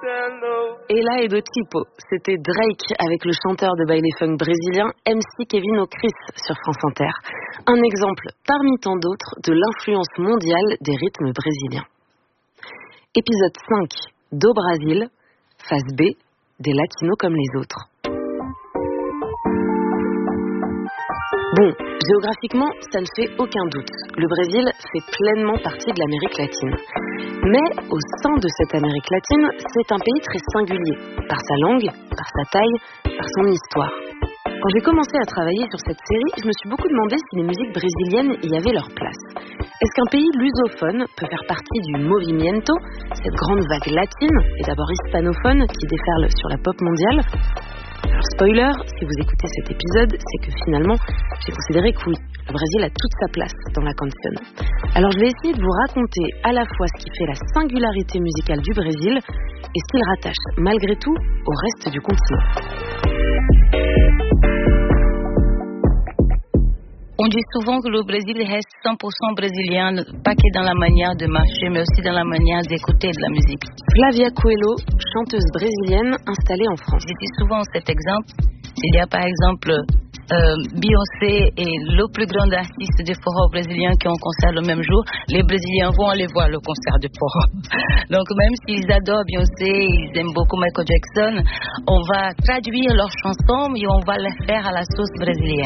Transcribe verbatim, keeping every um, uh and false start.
Ela et do Tipo, c'était Drake avec le chanteur de baile funk brésilien M C Kevin O'Chris sur France Inter. Un exemple parmi tant d'autres de l'influence mondiale des rythmes brésiliens. Épisode cinq, Do Brasil, phase B, des latinos comme les autres. Bon, géographiquement, ça ne fait aucun doute. Le Brésil fait pleinement partie de l'Amérique latine. Mais au sein de cette Amérique latine, c'est un pays très singulier, par sa langue, par sa taille, par son histoire. Quand j'ai commencé à travailler sur cette série, je me suis beaucoup demandé si les musiques brésiliennes y avaient leur place. Est-ce qu'un pays lusophone peut faire partie du movimiento, cette grande vague latine, et d'abord hispanophone, qui déferle sur la pop mondiale ? Alors spoiler, si vous écoutez cet épisode, c'est que finalement, j'ai considéré que oui, le Brésil a toute sa place dans la canción. Alors je vais essayer de vous raconter à la fois ce qui fait la singularité musicale du Brésil et ce qu'il rattache malgré tout au reste du continent. On dit souvent que le Brésil reste cent pour cent brésilien, pas que dans la manière de marcher, mais aussi dans la manière d'écouter de la musique. Flavia Coelho, chanteuse brésilienne installée en France. Je dis souvent cet exemple. Il y a par exemple euh, Beyoncé et le plus grand artiste de forró brésilien qui ont concert le même jour. Les Brésiliens vont aller voir le concert de forró. Donc même s'ils adorent Beyoncé, ils aiment beaucoup Michael Jackson, on va traduire leurs chansons et on va les faire à la sauce brésilienne.